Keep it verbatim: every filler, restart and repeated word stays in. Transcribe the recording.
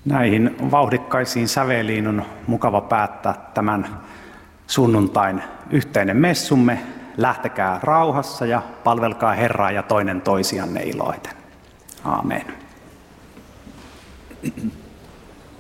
Näihin vauhdikkaisiin säveliin on mukava päättää tämän sunnuntain yhteinen messumme. Lähtekää rauhassa ja palvelkaa Herraa ja toinen toisianne iloiten. Aamen.